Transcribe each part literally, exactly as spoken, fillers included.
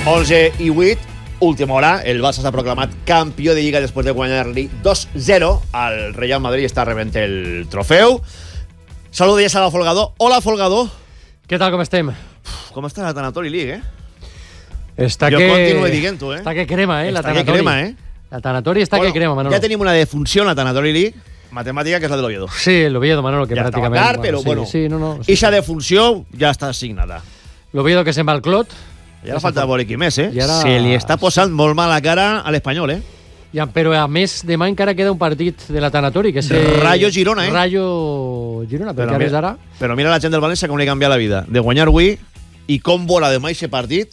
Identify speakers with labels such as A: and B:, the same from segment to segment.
A: onze i vuit, última hora, el Barça s'ha proclamat campió de Lliga després de guanyar-li dos zero al Real Madrid i està rebent el trofeu. Saludo ja a la Folgador. Hola, Folgador.
B: Què tal, com estem?
A: Uf, com està la Tanatori League, eh?
B: Està
A: jo
B: que...
A: continuo dient-ho, eh?
B: Està que crema, eh?
A: Està
B: la Tanatori.
A: que crema, eh?
B: La Tanatori està
A: bueno,
B: que crema, Manolo.
A: Ja tenim una defunció en la Tanatori League, matemàtica, que és la de l'Oviedo.
B: Sí, l'Oviedo, Manolo, que
A: ja
B: pràcticament...
A: Ja estava clar, però bueno,
B: sí, sí, no, no, sí.
A: Ixa defunció ja està assignada.
B: L'Oviedo que se'n va al Clot.
A: Ja no falta veure qui més, eh?
B: Ara...
A: Se li està posant molt mal la cara a l'Espanyol, eh?
B: Ja, però a més, demà encara queda un partit de la Tanatori, que és...
A: Rayo Girona, eh?
B: Rayo Girona, perquè ara és ara...
A: Però mira la gent del València com li canvia la vida. De guanyar avui i com vola demà aquest partit,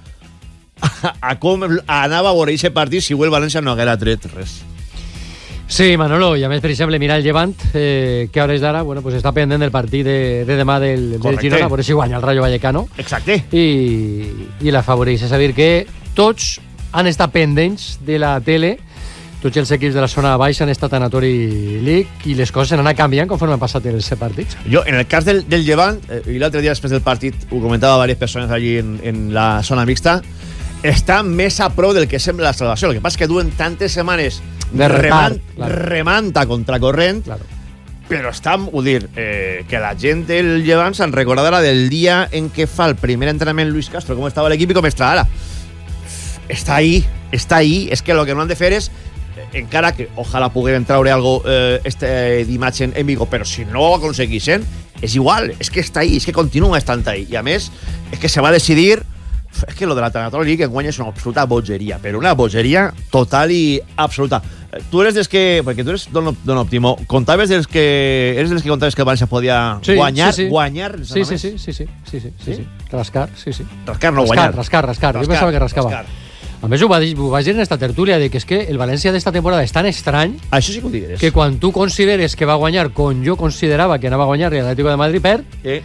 A: a com anava a veure aquest partit si avui el València no haguera tret res.
B: Sí, Manolo, i a més, per exemple, mira el Llevant, eh, que a hores d'ara bueno, pues està pendent del partit de, de demà del, del Girona, per si guanya el Rayo Vallecano.
A: Exacte.
B: I, i la favoreix. És a dir, que tots han estat pendents de la tele, tots els equips de la zona baixa han estat a Tanatori League i les coses han anat canviant conforme han passat els partits.
A: Jo, en el cas del, del Llevant, eh, i l'altre dia després del partit ho comentava diverses persones allí en, en la zona mixta, està més a prou del que sembla la salvació. El que passa és que duen tantes setmanes
B: de retard,
A: remant,
B: claro.
A: remant a contracorrent, claro. Però està, ho dir, eh, que la gent del Llevant se'n recordarà del dia en què fa el primer entrenament Luis Castro, com estava l'equip i com està ara. Està ahí, està ahí. És que el que no han de fer és, encara que ojalà puguem traure algo eh, este dimarts en, en Vigo, però si no ho aconseguissin, és igual, és que està ahí, és que continua estant ahí. I a més, és que se va decidir. És que lo de la Tanatori League en guanya és una absoluta bogeria, però una bogeria total i absoluta. Tu eres dels que, perquè tu eres Don, don Optimo, contaves dels que eres dels que contaves que el València podia
B: sí,
A: guanyar,
B: sí, sí.
A: guanyar,
B: sí, sí, sí, sí, sí, sí, sí, sí, sí. Rascar, sí, sí.
A: Rascar, no
B: rascar,
A: guanyar.
B: Rascar, rascar, rascar. Jo pensava que rascava. Rascar. A més, ho va, dir, ho va dir en esta tertúlia, de que és que el València d'esta temporada és tan estrany.
A: Això sí que ho digues.
B: Que quan tu consideres que va guanyar, com jo considerava que anava a guanyar l'Atlético de Madrid, perd.
A: Eh.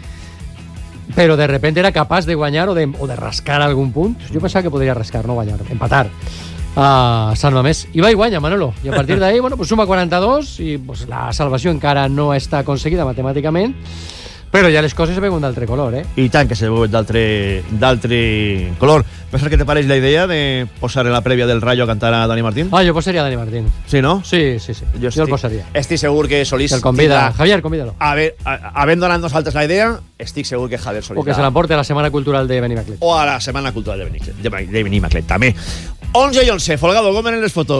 B: Però de repente era capaç de guanyar o de, o de rascar algun punt. Jo pensava que podria rascar, no guanyar, empatar a Sant Mamés. I va i guanya, Manolo. I a partir d'ahí, bueno, pues suma quaranta-dos i pues, la salvació encara no està aconseguida matemàticament, però ja les coses veuen d'altre color, eh?
A: I tant que se veuen d'altre d'altre color. Penses que te pareix la idea de posar en la prèvia del Rayo a cantar a Dani Martín?
B: Ah, jo posaria a Dani Martín.
A: Sí, no?
B: Sí, sí, sí. Jo, jo el posaria.
A: Estic segur que Solís...
B: El convida. Tindrà... Javier, convídalo.
A: A ver, havent donat nosaltres la idea, estic segur que Javier Solís...
B: O que se l'emporte a la Setmana Cultural de Benimaclet.
A: O a la Setmana Cultural de Benimaclet, de Benimaclet també. onze i onze, Folgado, com eren les fotos?